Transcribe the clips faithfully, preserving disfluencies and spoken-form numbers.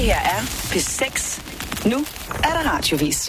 her er P seks. Nu er der radiovis.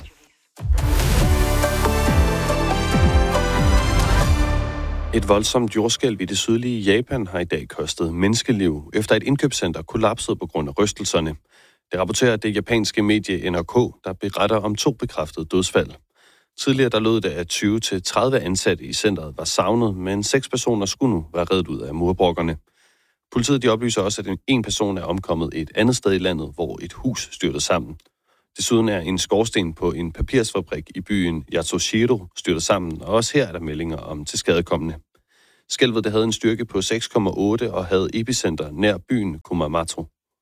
Et voldsomt jordskælv i det sydlige Japan har i dag kostet menneskeliv, efter et indkøbscenter kollapsede på grund af rystelserne. Det rapporterer det japanske medie N H K, der beretter om to bekræftede dødsfald. Tidligere der lød det, at tyve til tredive ansatte i centret var savnet, men seks personer skulle nu være reddet ud af murbrokkerne. Politiet de oplyser også, at en person er omkommet et andet sted i landet, hvor et hus styrtede sammen. Desuden er en skorsten på en papirsfabrik i byen Yatsushiro styrtet sammen, og også her er der meldinger om tilskadekomne. Skælvet det havde en styrke på seks komma otte og havde epicenter nær byen Kumamoto.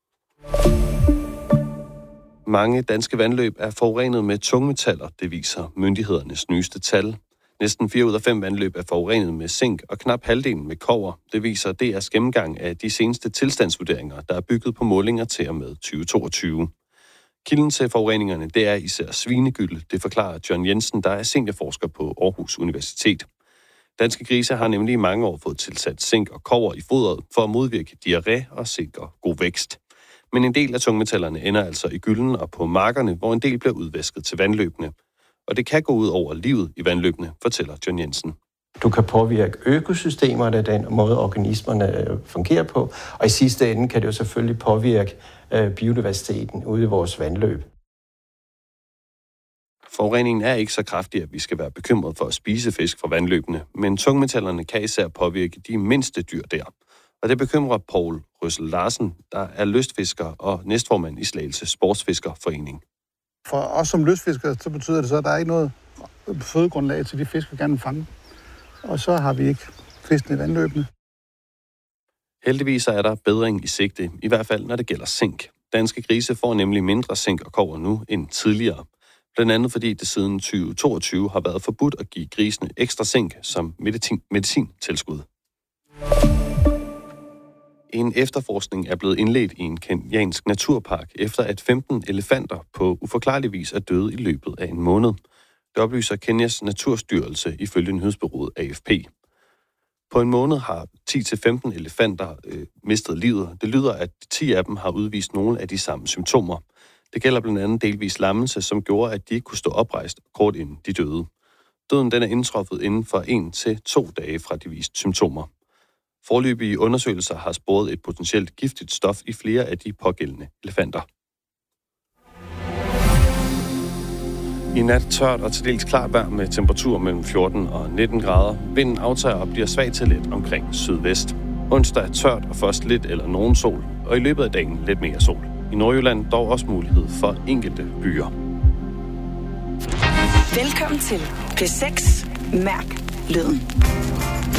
Mange danske vandløb er forurenet med tungmetaller, det viser myndighedernes nyeste tal. Næsten fire ud af fem vandløb er forurenet med zink, og knap halvdelen med kobber. Det viser D R's gennemgang af de seneste tilstandsvurderinger, der er bygget på målinger til og med tyve toogtyve. Kilden til forureningerne, det er især svinegylde, det forklarer John Jensen, der er seniorforsker på Aarhus Universitet. Danske grise har nemlig i mange år fået tilsat zink og kobber i fodret for at modvirke diarré og sikre god vækst. Men en del af tungmetallerne ender altså i gylden og på markerne, hvor en del bliver udvæsket til vandløbene. Og det kan gå ud over livet i vandløbene, fortæller John Jensen. Du kan påvirke økosystemerne, den måde organismerne fungerer på, og i sidste ende kan det jo selvfølgelig påvirke øh, biodiversiteten ude i vores vandløb. Forureningen er ikke så kraftig, at vi skal være bekymret for at spise fisk fra vandløbene, men tungmetallerne kan især påvirke de mindste dyr der. Og det bekymrer Poul Røssel Larsen, der er lystfisker og næstformand i Slagelse Sportsfiskerforening. For os som lystfiskere, så betyder det så, at der er ikke noget fødegrundlag til de fisk, vi gerne vil fange. Og så har vi ikke fiskene i vandløbene. Heldigvis er der bedring i sigte, i hvert fald når det gælder zink. Danske grise får nemlig mindre zink og kobber nu end tidligere. Blandt andet fordi det siden tyve toogtyve har været forbudt at give grisene ekstra zink som medicin- medicintilskud. En efterforskning er blevet indledt i en kenyansk naturpark, efter at femten elefanter på uforklarlig vis er døde i løbet af en måned. Det oplyser Kenyas Naturstyrelse ifølge nyhedsbureauet A F P. På en måned har ti til femten elefanter øh, mistet livet. Det lyder, at ti af dem har udvist nogle af de samme symptomer. Det gælder blandt andet delvis lammelse, som gjorde, at de ikke kunne stå oprejst kort inden de døde. Døden den er indtruffet inden for en til to dage fra de viste symptomer. Foreløbige undersøgelser har sporet et potentielt giftigt stof i flere af de pågældende elefanter. I nat tørt og til dels klart vejr med temperatur mellem fjorten og nitten grader. Vinden aftager og bliver svag til let omkring sydvest. Onsdag er tørt og først lidt eller nogen sol, og i løbet af dagen lidt mere sol. I Nordjylland dog også mulighed for enkelte byer. Velkommen til P seks. Mærk lyden.